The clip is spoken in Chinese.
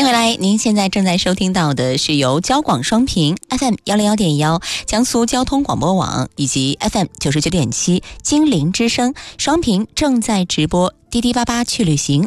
迎回来，您现在正在收听到的是由交广双频 FM101.1江苏交通广播网以及 FM99.7金陵之声双频正在直播滴滴88去旅行